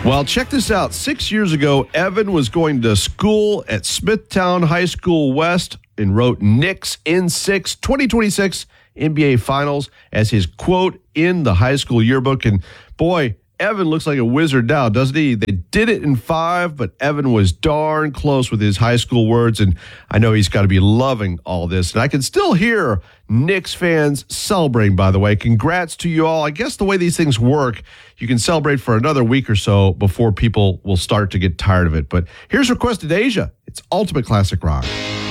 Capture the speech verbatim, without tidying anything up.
Well, check this out. Six years ago, Evan was going to school at Smithtown High School West and wrote Knicks in six, twenty twenty-six N B A Finals as his quote in the high school yearbook. And boy, Evan looks like a wizard now, doesn't he? They did it in five, but Evan was darn close with his high school words, and I know he's got to be loving all this. And I can still hear Knicks fans celebrating, by the way. Congrats to you all. I guess the way these things work, you can celebrate for another week or so before people will start to get tired of it. But here's Requested Asia. It's Ultimate Classic Rock.